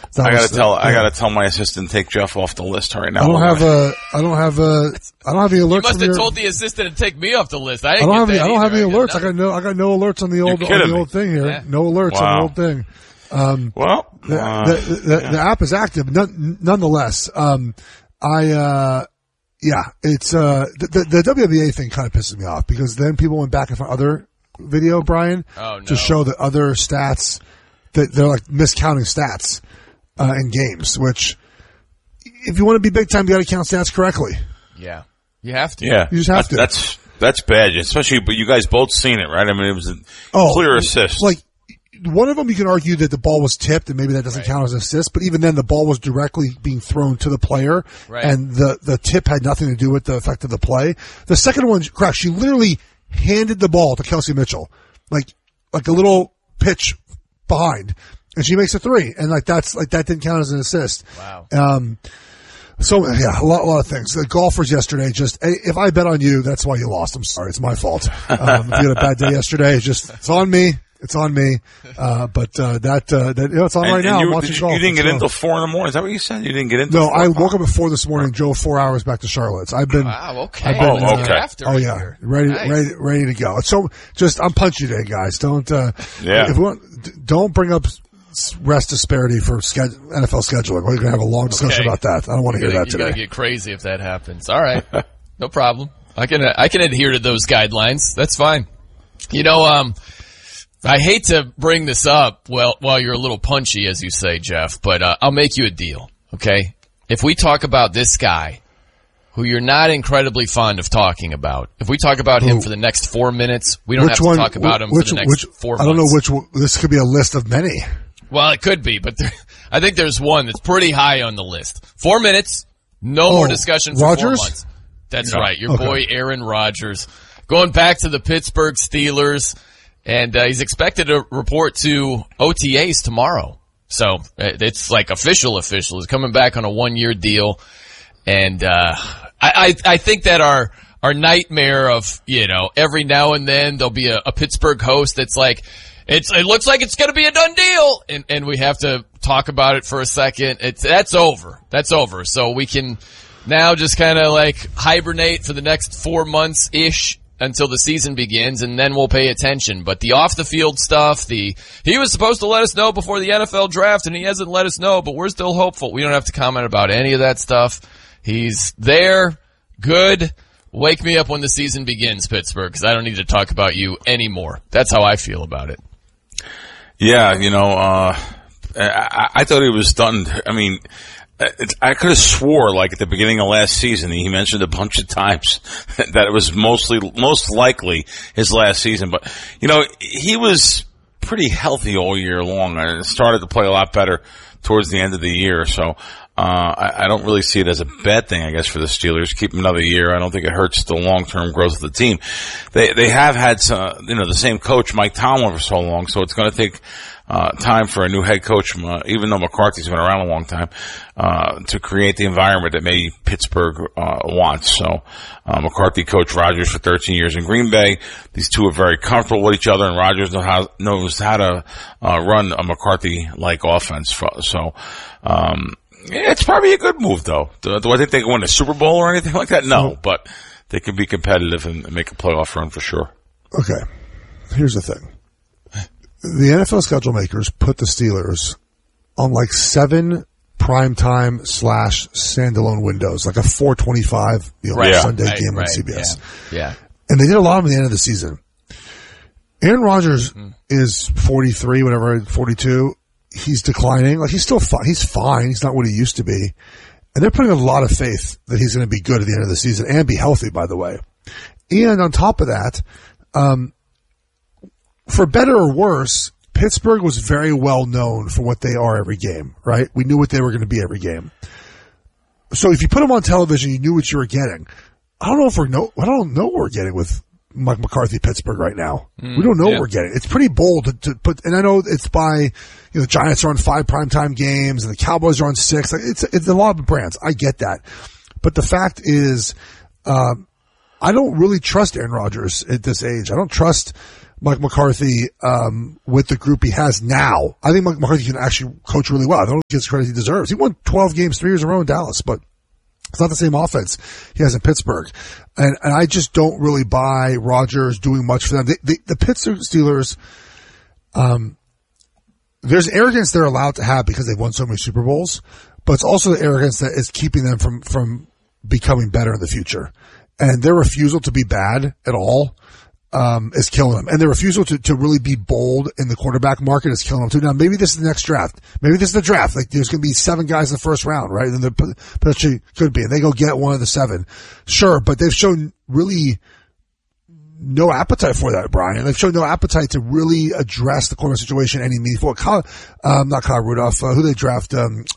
I gotta tell my assistant to take Jeff off the list right now. I don't have any alerts. You must have told the assistant to take me off the list. I don't have any alerts. I got no alerts on the old thing here. Yeah. No alerts on the old thing. The app is active nonetheless. It's the WNBA thing kind of pisses me off because then people went back and found other video, Brian, to show that other stats that they're like miscounting stats in games. Which, if you want to be big time, you got to count stats correctly. Yeah, you have to. Yeah, you just have to. That's bad, especially. But you guys both seen it, right? I mean, it was a clear assist. Like one of them, you can argue that the ball was tipped, and maybe that doesn't count as an assist. But even then, the ball was directly being thrown to the player, and the tip had nothing to do with the effect of the play. The second one, correct? She literally handed the ball to Kelsey Mitchell, like a little pitch behind, and she makes a three, and that didn't count as an assist. Wow. So yeah, a lot of things. The golfers yesterday, if I bet on you, that's why you lost. I'm sorry, it's my fault. If you had a bad day yesterday, it's on me. It's on me. It's on right now. I'm watching golf. You didn't get in until 4 in the morning. Is that what you said? You didn't get in? No, I woke up at 4 this morning, drove 4 hours back to Charlotte. I've been. Wow. Okay. Okay. Ready to go. So I'm punchy today, guys. Don't bring up rest disparity for NFL scheduling. We're gonna have a long discussion about that. I don't want to hear that today. You're gonna get crazy if that happens. All right. No problem. I can adhere to those guidelines. That's fine. I hate to bring this up while you're a little punchy, as you say, Jeff, but I'll make you a deal, okay? If we talk about this guy, who you're not incredibly fond of talking about, if we talk about him for the next 4 minutes, we don't have to talk about him for the next 4 months. I don't know which one. This could be a list of many. Well, it could be, but I think there's one that's pretty high on the list. 4 minutes, no more discussion for Rodgers? 4 months. That's right, your boy Aaron Rodgers. Going back to the Pittsburgh Steelers. And he's expected to report to OTAs tomorrow. So it's like official. He's coming back on a 1-year deal. And I think that our nightmare of, every now and then there'll be a Pittsburgh host that's like, it looks like it's going to be a done deal. And we have to talk about it for a second. That's over. That's over. So we can now just kind of like hibernate for the next 4 months-ish. Until the season begins, and then we'll pay attention. But the off-the-field stuff, he was supposed to let us know before the NFL draft, and he hasn't let us know, but we're still hopeful. We don't have to comment about any of that stuff. He's there, good. Wake me up when the season begins, Pittsburgh, because I don't need to talk about you anymore. That's how I feel about it. Yeah, I thought he was done. I mean, I could have swore, like at the beginning of last season, he mentioned a bunch of times that it was most likely his last season. But he was pretty healthy all year long and started to play a lot better towards the end of the year. So I don't really see it as a bad thing, I guess, for the Steelers. Keep him another year. I don't think it hurts the long-term growth of the team. They have had some, the same coach, Mike Tomlin, for so long, so it's going to take time for a new head coach, even though McCarthy's been around a long time, to create the environment that maybe Pittsburgh wants. So McCarthy coached Rodgers for 13 years in Green Bay. These two are very comfortable with each other, and Rodgers knows how to run a McCarthy-like offense. So it's probably a good move, though. Do I think they can win a Super Bowl or anything like that? No, but they can be competitive and make a playoff run for sure. Okay, here's the thing. The NFL schedule makers put the Steelers on like 7 primetime / standalone windows, like a 4:25 Sunday game on CBS. Yeah. And they did a lot of them at the end of the season. Aaron Rodgers is 43, 42. He's declining. Like he's still fine. He's fine. He's not what he used to be. And they're putting a lot of faith that he's going to be good at the end of the season and be healthy, by the way. And on top of that, for better or worse, Pittsburgh was very well known for what they are every game, right? We knew what they were going to be every game. So if you put them on television, you knew what you were getting. I don't know what we're getting with Mike McCarthy Pittsburgh right now. We don't know what we're getting. It's pretty bold to put, and I know it's by, the Giants are on 5 primetime games and the Cowboys are on 6. Like it's a lot of brands. I get that. But the fact is, I don't really trust Aaron Rodgers at this age. I don't trust Mike McCarthy, with the group he has now. I think Mike McCarthy can actually coach really well. I don't think he gets the credit he deserves. He won 12 games 3 years in a row in Dallas, but it's not the same offense he has in Pittsburgh. And I just don't really buy Rodgers doing much for them. The Pittsburgh Steelers, there's arrogance they're allowed to have because they've won so many Super Bowls, but it's also the arrogance that is keeping them from becoming better in the future. And their refusal to be bad at all is killing them. And their refusal to really be bold in the quarterback market is killing them too. Now, maybe this is the next draft. Maybe this is the draft. Like, there's going to be 7 guys in the first round, right? And there potentially could be. And they go get one of the 7. Sure, but they've shown really no appetite for that, Brian. They've shown no appetite to really address the quarterback situation any meaningful. Not Kyle Rudolph. Who they draft?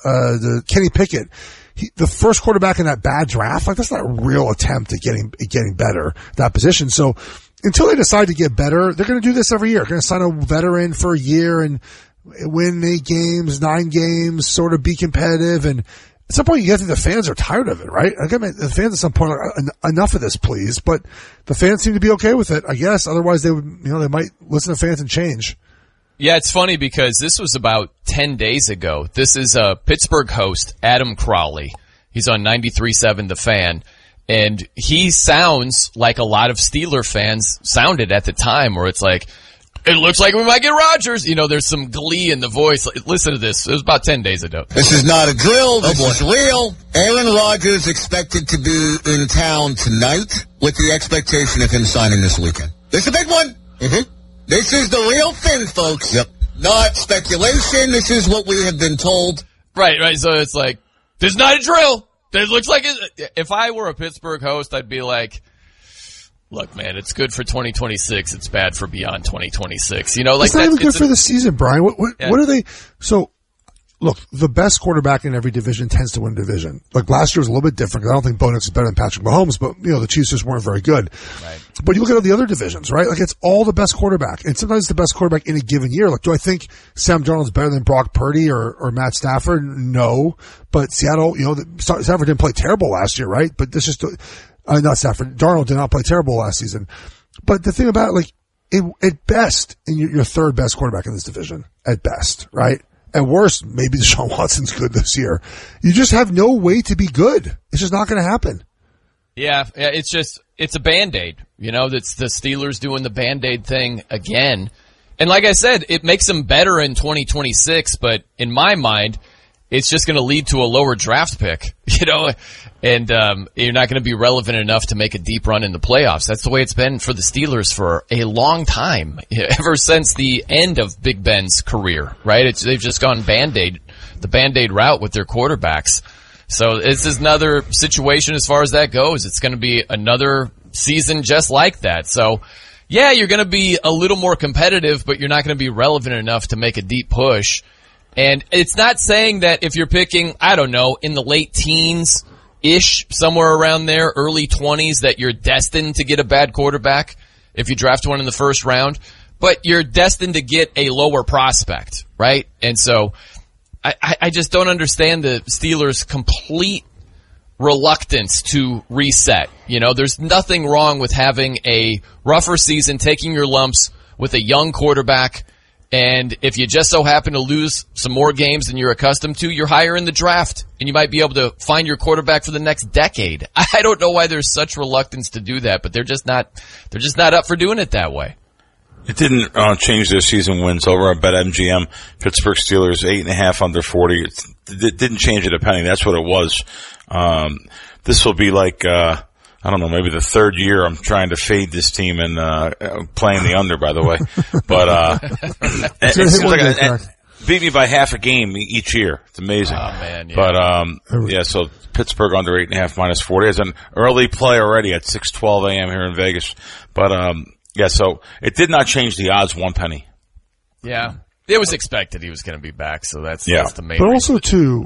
The Kenny Pickett. The first quarterback in that bad draft, like, that's not a real attempt at getting better that position. So until they decide to get better, they're going to do this every year. They're going to sign a veteran for a year and win 8 games, 9 games, sort of be competitive. And at some point, you get to the fans are tired of it, right? Again, the fans at some point are like, enough of this, please. But the fans seem to be okay with it, I guess. Otherwise, they would, they might listen to fans and change. Yeah, it's funny because this was about 10 days ago. This is a Pittsburgh host, Adam Crowley. He's on 93.7 The Fan. And he sounds like a lot of Steeler fans sounded at the time, where it's like, it looks like we might get Rodgers. There's some glee in the voice. Listen to this. It was about 10 days ago. This is not a drill. This is real. Aaron Rodgers expected to be in town tonight with the expectation of him signing this weekend. This is a big one. Mm-hmm. This is the real thing, folks. Yep. Not speculation. This is what we have been told. Right. So it's like, there's not a drill. It looks like it. If I were a Pittsburgh host, I'd be like, look, man, it's good for 2026. It's bad for beyond 2026. Like it's not even good for the season, Brian. What are they? So, look, the best quarterback in every division tends to win a division. Like, last year was a little bit different because I don't think Bo Nix is better than Patrick Mahomes, but the Chiefs just weren't very good. Right. But you look at all the other divisions, right? Like, it's all the best quarterback, and sometimes it's the best quarterback in a given year. Like, do I think Sam Darnold's better than Brock Purdy or Matt Stafford? No. But Seattle, Stafford didn't play terrible last year, right? But this just, not Stafford. Darnold did not play terrible last season. But the thing about it, like, at best, and you're third best quarterback in this division, at best, right? At worst, maybe Deshaun Watson's good this year. You just have no way to be good. It's just not going to happen. Yeah, it's a Band-Aid. That's the Steelers doing the Band-Aid thing again. And like I said, it makes them better in 2026, but in my mind, it's just going to lead to a lower draft pick, and you're not going to be relevant enough to make a deep run in the playoffs. That's the way it's been for the Steelers for a long time, ever since the end of Big Ben's career, right? They've just gone the Band-Aid route with their quarterbacks. So this is another situation as far as that goes. It's going to be another season just like that. So, yeah, you're going to be a little more competitive, but you're not going to be relevant enough to make a deep push. And it's not saying that if you're picking, I don't know, in the late teens-ish, somewhere around there, early 20s, that you're destined to get a bad quarterback if you draft one in the first round. But you're destined to get a lower prospect, right? And so I just don't understand the Steelers' complete reluctance to reset. There's nothing wrong with having a rougher season, taking your lumps with a young quarterback. And if you just so happen to lose some more games than you're accustomed to, you're higher in the draft, and you might be able to find your quarterback for the next decade. I don't know why there's such reluctance to do that, but they're just not up for doing it that way. It didn't change their season wins over at BetMGM. Pittsburgh Steelers 8.5 under 40. It didn't change it a penny. That's what it was. This will be like, I don't know, maybe the third year I'm trying to fade this team and playing the under, by the way. But it seems like it beat me by half a game each year. It's amazing. Oh, man. Yeah. But so Pittsburgh under 8.5 minus 40 is an early play already at 6:12 a.m. here in Vegas. But so it did not change the odds one penny. Yeah, it was expected he was going to be back, so that's the main. But reason. Also too,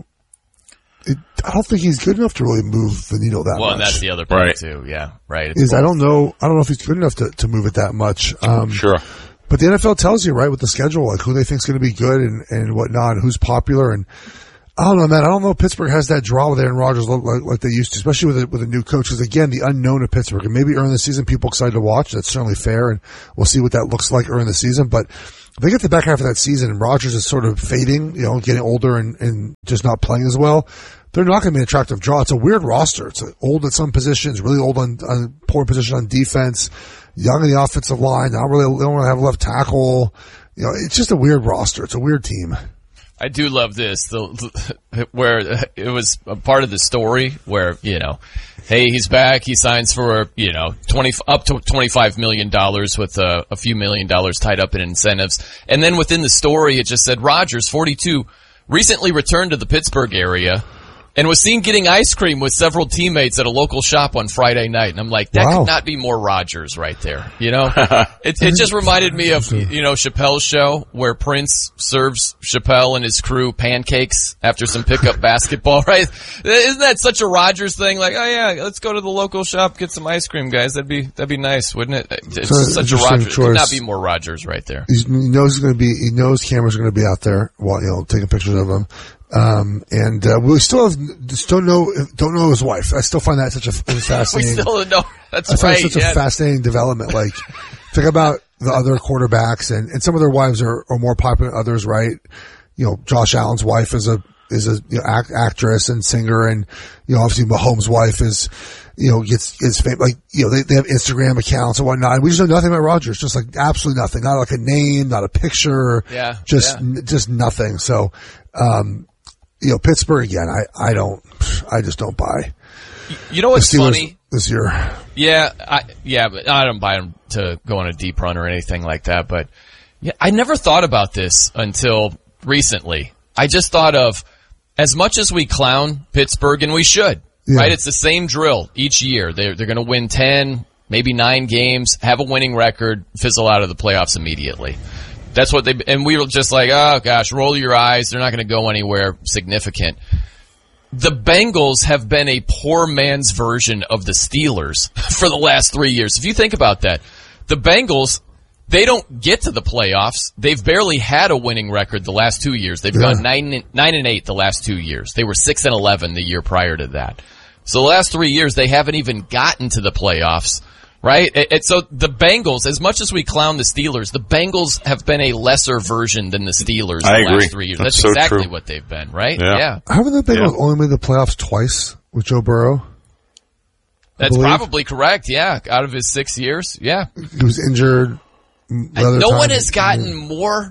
I don't think he's good enough to really move the needle that much. Well, and that's the other part too. Yeah, right. I don't know if he's good enough to move it that much. Sure. But the NFL tells you, right, with the schedule, like who they think is going to be good and whatnot, and who's popular. And I don't know, man. I don't know if Pittsburgh has that draw with Aaron Rodgers like they used to, especially with a new coach. Because again, the unknown of Pittsburgh, and maybe early in the season, people excited to watch. That's certainly fair, and we'll see what that looks like early in the season. But if they get to the back half of that season and Rodgers is sort of fading, getting older and just not playing as well, they're not going to be an attractive draw. It's a weird roster. It's old at some positions, really old on poor position on defense, young in the offensive line. They don't really have a left tackle. It's just a weird roster. It's a weird team. I do love this, where it was a part of the story where, hey, he's back. He signs for, up to $25 million with a few $1 million tied up in incentives. And then within the story, it just said Rodgers, 42, recently returned to the Pittsburgh area and was seen getting ice cream with several teammates at a local shop on Friday night. And I'm like, that could not be more Rodgers right there. It just reminded me of, Chappelle's show where Prince serves Chappelle and his crew pancakes after some pickup basketball, right? Isn't that such a Rodgers thing? Like, oh yeah, let's go to the local shop, get some ice cream, guys. That'd be nice, wouldn't it? It's such a Rodgers. It could not be more Rodgers right there. He knows cameras are going to be out there while, taking pictures of him. We still don't know his wife. I still find that such a fascinating. We still don't know. That's I find right. such a fascinating development. Like, think about the other quarterbacks, and some of their wives are more popular than others, right? Josh Allen's wife is a actress and singer, and obviously Mahomes' wife is gets famous. Like, they have Instagram accounts and whatnot. We just know nothing about Rodgers. Just like absolutely nothing. Not like a name, not a picture. Just nothing. So, Pittsburgh again. I just don't buy. You know what's funny this year? But I don't buy them to go on a deep run or anything like that. But I never thought about this until recently. I just thought of, as much as we clown Pittsburgh, and we should, right? It's the same drill each year. They're going to win 10, maybe 9 games, have a winning record, fizzle out of the playoffs immediately. That's what and we were just like, oh gosh, roll your eyes. They're not going to go anywhere significant. The Bengals have been a poor man's version of the Steelers for the last 3 years. If you think about that, the Bengals, they don't get to the playoffs. They've barely had a winning record the last 2 years. They've gone 9-8 the last 2 years. They were 6-11 the year prior to that. So the last 3 years, they haven't even gotten to the playoffs. Right? So the Bengals, as much as we clown the Steelers, the Bengals have been a lesser version than the Steelers the last 3 years. That's exactly what they've been, right? Yeah. Haven't the Bengals only made the playoffs twice with Joe Burrow? That's probably correct, yeah. Out of his 6 years, yeah. He was injured. No one has gotten more,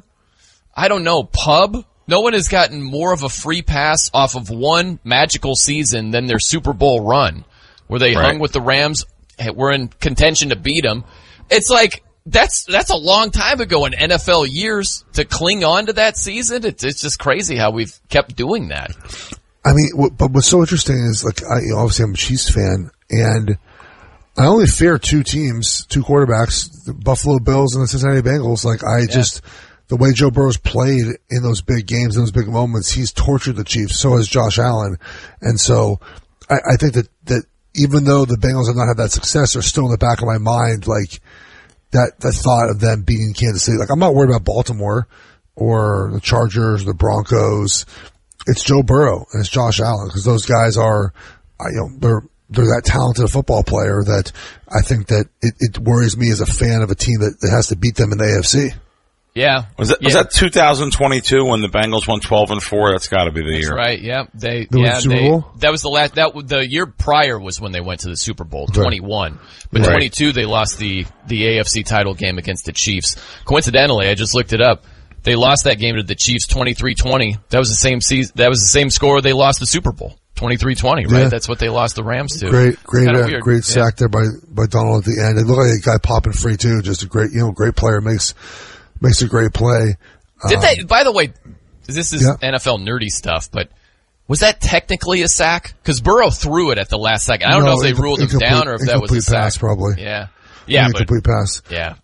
no one has gotten more of a free pass off of one magical season than their Super Bowl run, where they hung with the Rams. We're in contention to beat them. It's like, that's a long time ago in NFL years to cling on to that season. It's just crazy how we've kept doing that. I mean, but what's so interesting is, like, obviously I'm a Chiefs fan, and I only fear two quarterbacks, the Buffalo Bills and the Cincinnati Bengals. Like, the way Joe Burrow's played in those big games, in those big moments, he's tortured the Chiefs. So has Josh Allen. And so I think that even though the Bengals have not had that success, they're still in the back of my mind, like, that thought of them beating Kansas City. Like, I'm not worried about Baltimore or the Chargers or the Broncos. It's Joe Burrow and it's Josh Allen, because those guys are, they're that talented a football player that I think that it worries me as a fan of a team that has to beat them in the AFC. Yeah. Was that 2022 when the Bengals won 12-4? That's got to be the year. That's right. Yeah. Super Bowl? That was the year prior was when they went to the Super Bowl, 21. But 22 they lost the AFC title game against the Chiefs. Coincidentally, I just looked it up. They lost that game to the Chiefs 23-20. That was the same season. That was the same score they lost the Super Bowl. 23-20, right? Yeah. That's what they lost the Rams to. Great sack there by Donald at the end. It looked like a guy popping free too. Just a great player, makes a great play. Did they, by the way, this is NFL nerdy stuff, but was that technically a sack? Because Burrow threw it at the last second. I don't know if they ruled him down or if that was a sack. Pass, probably. Yeah. Complete pass. Yeah.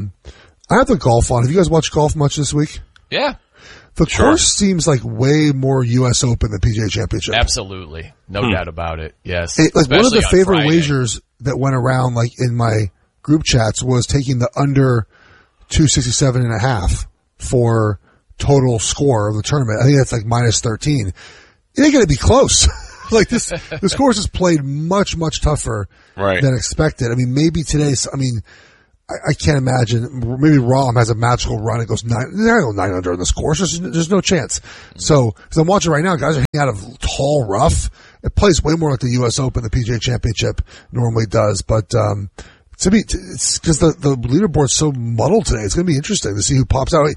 I have the golf on. Have you guys watched golf much this week? Yeah. The course seems like way more U.S. Open than PGA Championship. Absolutely. No doubt about it. Yes. Like, one of the favorite wagers that went around, like, in my group chats was taking the under 267.5 for total score of the tournament. I think that's like -13. it ain't going to be close. Like this course is played much, much tougher than expected. I mean, maybe today's, I can't imagine. Maybe Rahm has a magical run and goes 9 under on this course. There's no chance. So, cause I'm watching right now, guys are hanging out of tall rough. It plays way more like the U.S. Open, the PGA Championship normally does. But, to me, it's cause the leaderboard's so muddled today. It's going to be interesting to see who pops out.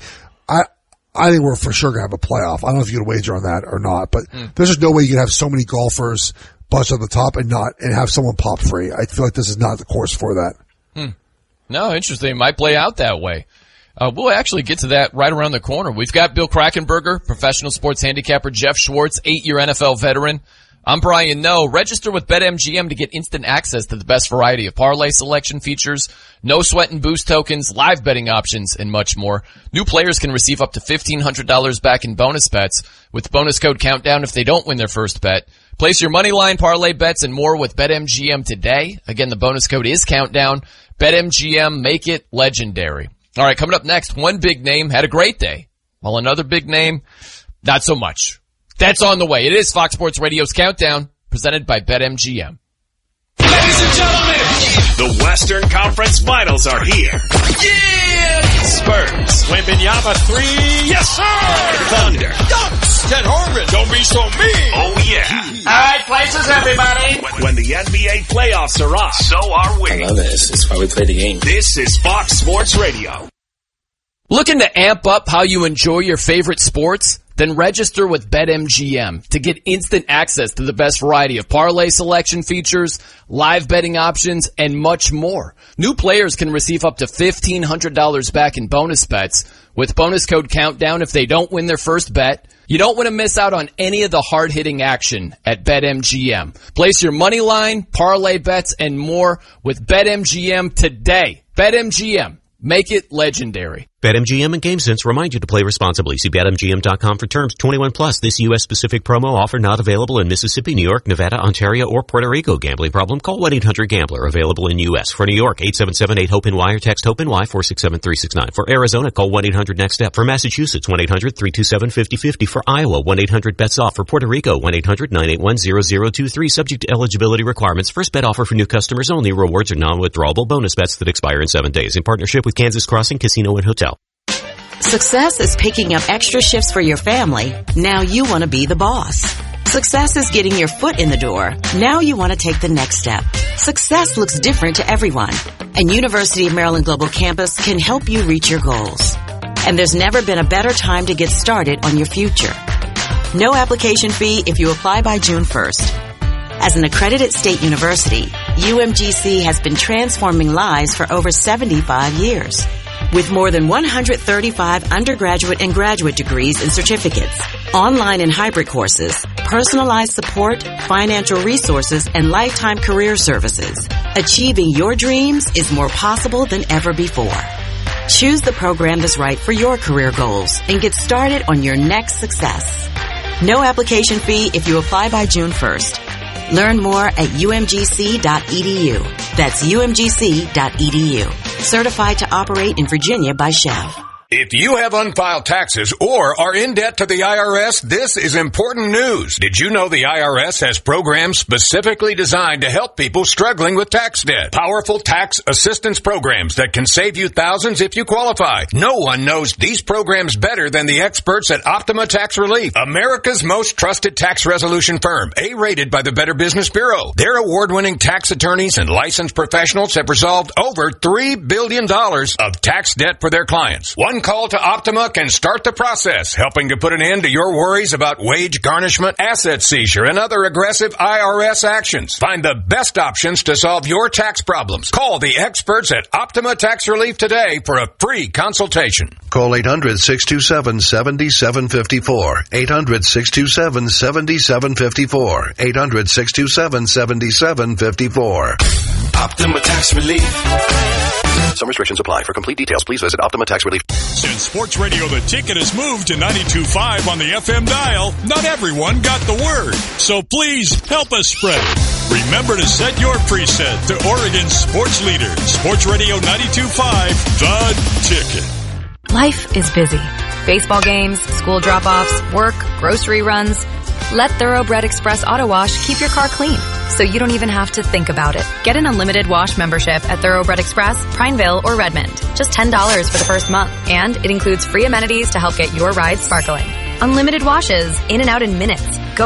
I think we're for sure going to have a playoff. I don't know if you can wager on that or not, but there's just no way you can have so many golfers bunch at the top and have someone pop free. I feel like this is not the course for that. No, interesting. It might play out that way. We'll actually get to that right around the corner. We've got Bill Krackomberger, professional sports handicapper, Jeff Schwartz, 8-year NFL veteran. I'm Brian Noe. Register with BetMGM to get instant access to the best variety of parlay selection features, no sweat and boost tokens, live betting options, and much more. New players can receive up to $1,500 back in bonus bets with bonus code Countdown if they don't win their first bet. Place your money line, parlay bets, and more with BetMGM today. Again, the bonus code is Countdown. BetMGM, make it legendary. All right, coming up next, one big name had a great day, while another big name, not so much. That's on the way. It is Fox Sports Radio's Countdown, presented by BetMGM. Ladies and gentlemen, the Western Conference Finals are here. Yeah! Spurs. Wembanyama 3. Yes, sir! Thunder. Dunks. Ted Harmon. Don't be so mean. Oh, yeah. All right, places, everybody. When the NBA playoffs are on, so are we. I love this. It's why we play the game. This is Fox Sports Radio. Looking to amp up how you enjoy your favorite sports? Then register with BetMGM to get instant access to the best variety of parlay selection features, live betting options, and much more. New players can receive up to $1,500 back in bonus bets with bonus code Countdown if they don't win their first bet. You don't want to miss out on any of the hard-hitting action at BetMGM. Place your money line, parlay bets, and more with BetMGM today. BetMGM. Make it legendary. BetMGM and GameSense remind you to play responsibly. See BetMGM.com for terms. 21 plus. This U.S.-specific promo offer not available in Mississippi, New York, Nevada, Ontario, or Puerto Rico. Gambling problem? Call 1-800-GAMBLER. Available in U.S. For New York, 877-8-HOPE-NY or text HOPE-NY 467-369. For Arizona, call 1-800-NEXT-STEP. For Massachusetts, 1-800-327-5050. For Iowa, 1-800-BETS-OFF. For Puerto Rico, 1-800-981-0023. Subject to eligibility requirements. First bet offer for new customers only. Rewards are non-withdrawable bonus bets that expire in 7 days. In partnership with Kansas Crossing Casino and Hotel. Success is picking up extra shifts for your family. Now you want to be the boss. Success is getting your foot in the door. Now you want to take the next step. Success looks different to everyone, and University of Maryland Global Campus can help you reach your goals. And there's never been a better time to get started on your future. No application fee if you apply by June 1st. As an accredited state university, UMGC has been transforming lives for over 75 years. With more than 135 undergraduate and graduate degrees and certificates, online and hybrid courses, personalized support, financial resources, and lifetime career services, achieving your dreams is more possible than ever before. Choose the program that's right for your career goals and get started on your next success. No application fee if you apply by June 1st. Learn more at umgc.edu. That's umgc.edu. Certified to operate in Virginia by Chev. If you have unfiled taxes or are in debt to the IRS, this is important news. Did you know the IRS has programs specifically designed to help people struggling with tax debt? Powerful tax assistance programs that can save you thousands if you qualify. No one knows these programs better than the experts at Optima Tax Relief, America's most trusted tax resolution firm, A-rated by the Better Business Bureau. Their award-winning tax attorneys and licensed professionals have resolved over $3 billion of tax debt for their clients. One call to Optima can start the process, helping to put an end to your worries about wage garnishment, asset seizure, and other aggressive IRS actions. Find the best options to solve your tax problems. Call the experts at Optima Tax Relief today for a free consultation. Call 800-627-7754. 800-627-7754. 800-627-7754. Optima Tax Relief. Some restrictions apply. For complete details, please visit Optima Tax Relief. Since Sports Radio The Ticket has moved to 92.5 on the FM dial, not everyone got the word. So please help us spread it. Remember to set your preset to Oregon's sports leader, Sports Radio 92.5, The Ticket. Life is busy. Baseball games, school drop-offs, work, grocery runs. Let Thoroughbred Express Auto Wash keep your car clean, so you don't even have to think about it. Get an unlimited wash membership at Thoroughbred Express, Prineville, or Redmond. Just $10 for the first month, and it includes free amenities to help get your ride sparkling. Unlimited washes, in and out in minutes. Go